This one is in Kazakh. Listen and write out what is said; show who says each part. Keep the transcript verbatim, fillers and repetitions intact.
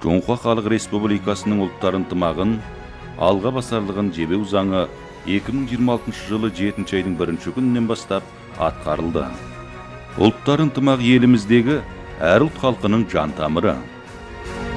Speaker 1: Жоңқа Халық Республикасының ұлттар ынтымағын алға басарлығын жебеу заңы екі мың жиырма алтыншы жылы жетінші айдың бірінші күнінен бастап атқарылды. Ұлттар ынтымағы еліміздегі әр ұлт халқының жан тамыры.